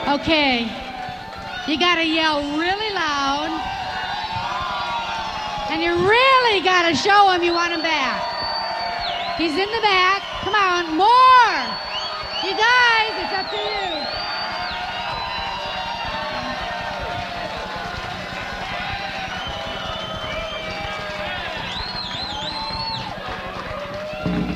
Okay. You gotta yell really loud. And you really gotta show him you want him back. He's in the back. Come on, more! You guys, it's up to you.